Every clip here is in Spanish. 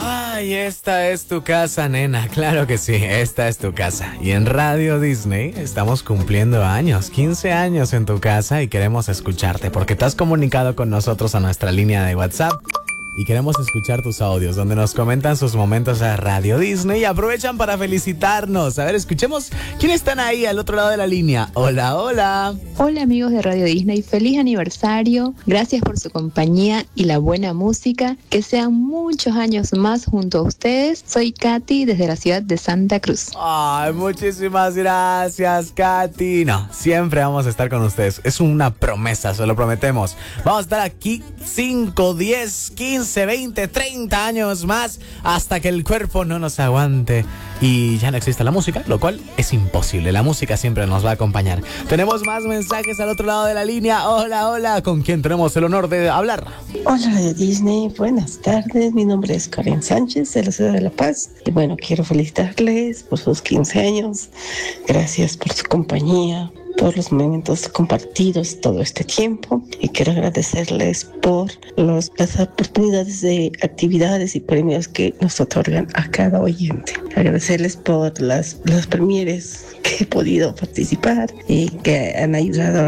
Ay, esta es tu casa, nena. Claro que sí, esta es tu casa. Y en Radio Disney estamos cumpliendo años, 15 años en tu casa y queremos escucharte porque te has comunicado con nosotros a nuestra línea de WhatsApp. Y queremos escuchar tus audios donde nos comentan sus momentos a Radio Disney y aprovechan para felicitarnos. A ver, escuchemos quiénes están ahí al otro lado de la línea. Hola, hola. Hola amigos de Radio Disney, feliz aniversario. Gracias por su compañía y la buena música. Que sean muchos años más junto a ustedes. Soy Katy desde la ciudad de Santa Cruz. Ay, muchísimas gracias, Katy. No, siempre vamos a estar con ustedes. Es una promesa, se lo prometemos. Vamos a estar aquí 5, 10, 15, 20, 30 años más hasta que el cuerpo no nos aguante y ya no exista la música, lo cual es imposible. La música siempre nos va a acompañar. Tenemos más mensajes al otro lado de la línea. Hola, hola, ¿con quién tenemos el honor de hablar? Hola Radio Disney, buenas tardes. Mi nombre es Karen Sánchez de la ciudad de La Paz. Y bueno, quiero felicitarles por sus 15 años. Gracias por su compañía, por los momentos compartidos todo este tiempo, y quiero agradecerles por las oportunidades de actividades y premios que nos otorgan a cada oyente. Agradecerles por las premieres que he podido participar y que han ayudado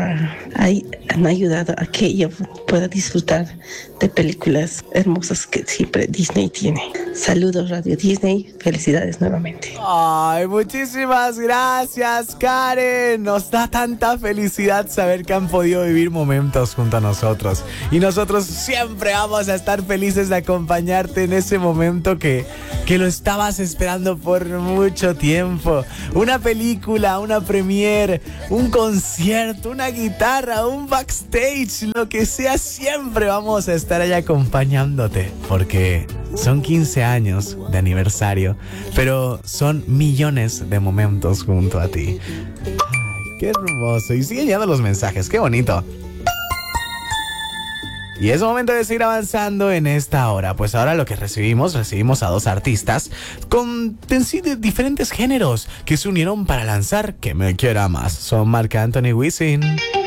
a que yo pueda disfrutar de películas hermosas que siempre Disney tiene. Saludos Radio Disney, felicidades nuevamente. Ay, muchísimas gracias, Karen. Nos da tanta felicidad saber que han podido vivir momentos junto a nosotros. Y nosotros siempre vamos a estar felices de acompañarte en ese momento que lo estabas esperando por mucho tiempo. Una película, una premiere, un concierto, una guitarra, un backstage, lo que sea, siempre vamos a estar ahí acompañándote. Porque son 15 años de aniversario, pero son millones de momentos junto a ti. Ay, qué hermoso. Y siguen llegando los mensajes, qué bonito. Y es momento de seguir avanzando en esta hora. Pues ahora lo que recibimos a dos artistas con de diferentes géneros que se unieron para lanzar Que Me Quiera Más. Son Marc Anthony y Wisin.